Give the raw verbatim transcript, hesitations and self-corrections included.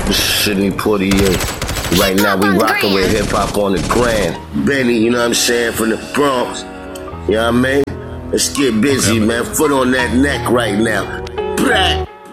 Sidney Poitier. Right now we rockin' with hip hop on the grand. Benny, you know what I'm saying, from the Bronx. You know what I mean? Let's get busy, man. Foot on that neck right now. Brat.